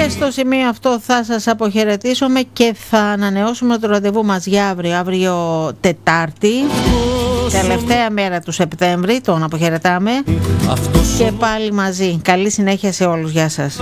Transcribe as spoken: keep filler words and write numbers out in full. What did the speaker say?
Και στο σημείο αυτό θα σας αποχαιρετήσουμε και θα ανανεώσουμε το ραντεβού μας για αύριο, αύριο Τετάρτη, τελευταία μέρα του Σεπτέμβρη, τον αποχαιρετάμε. Και πάλι μαζί. Καλή συνέχεια σε όλους. Γεια σας.